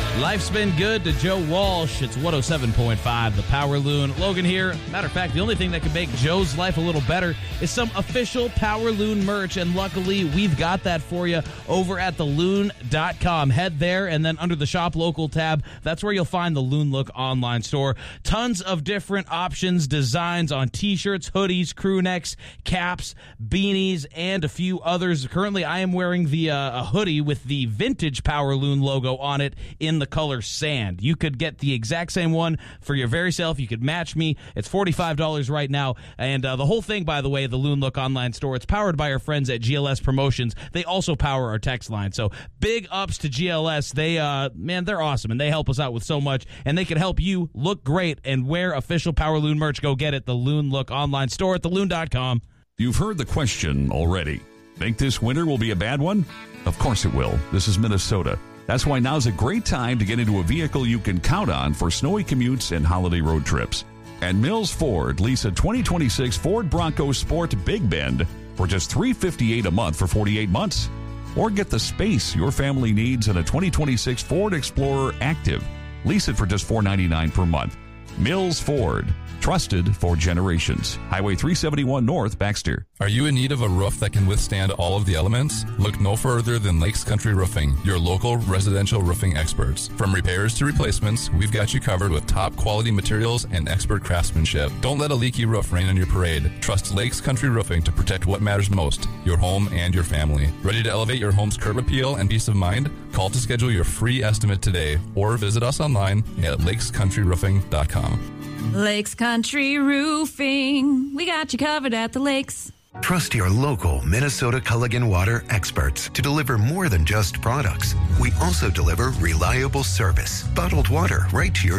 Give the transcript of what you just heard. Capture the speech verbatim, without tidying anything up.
Life's been good to Joe Walsh. It's one oh seven point five, the Power Loon. Logan here. Matter of fact, the only thing that could make Joe's life a little better is some official Power Loon merch, and luckily we've got that for you over at the loon dot com. Head there, and then under the Shop Local tab, that's where you'll find the Loon Look online store. Tons of different options, designs on t-shirts, hoodies, crew necks, caps, beanies, and a few others. Currently, I am wearing the uh, a hoodie with the vintage Power Loon logo on it in the color sand. You could get the exact same one for your very self. You could match me. It's forty-five dollars right now. And uh, the whole thing, by the way, the Loon Look online store, it's powered by our friends at G L S Promotions. They also power our text line. So big ups to G L S. They, uh, man, they're awesome, and they help us out with so much. And they can help you look great and wear official Power Loon merch. Go get it. The Loon Look online store at the loon dot com. You've heard the question already. Think this winter will be a bad one? Of course it will. This is Minnesota. That's why now's a great time to get into a vehicle you can count on for snowy commutes and holiday road trips. At Mills Ford, lease a twenty twenty-six Ford Bronco Sport Big Bend for just three hundred fifty-eight dollars a month for forty-eight months. Or get the space your family needs in a twenty twenty-six Ford Explorer Active. Lease it for just four hundred ninety-nine dollars per month. Mills Ford, trusted for generations. Highway three seventy-one North, Baxter. Are you in need of a roof that can withstand all of the elements? Look no further than Lakes Country Roofing, your local residential roofing experts. From repairs to replacements, we've got you covered with top quality materials and expert craftsmanship. Don't let a leaky roof rain on your parade. Trust Lakes Country Roofing to protect what matters most, your home and your family. Ready to elevate your home's curb appeal and peace of mind? Call to schedule your free estimate today or visit us online at lakes country roofing dot com. Lakes Country Roofing. We got you covered at the lakes. Trust your local Minnesota Culligan Water experts to deliver more than just products. We also deliver reliable service, bottled water right to your